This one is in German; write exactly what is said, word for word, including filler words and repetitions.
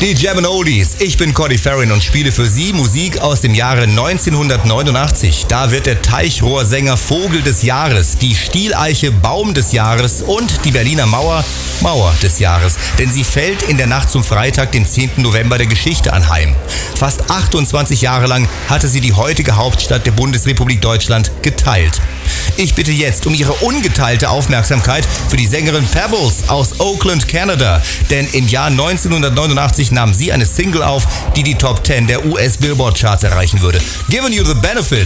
Die Jammin' Oldies. Ich bin Cody Farrin und spiele für Sie Musik aus dem Jahre neunzehnhundertneunundachtzig. Da wird der Teichrohrsänger Vogel des Jahres, die Stieleiche Baum des Jahres und die Berliner Mauer Mauer des Jahres. Denn sie fällt in der Nacht zum Freitag, den zehnten November, der Geschichte anheim. Fast achtundzwanzig Jahre lang hatte sie die heutige Hauptstadt der Bundesrepublik Deutschland geteilt. Ich bitte jetzt um Ihre ungeteilte Aufmerksamkeit für die Sängerin Pebbles aus Oakland, Kanada. Denn im Jahr neunzehnhundertneunundachtzig nahm sie eine Single auf, die die Top zehn der U S Billboard Charts erreichen würde. Giving you the benefit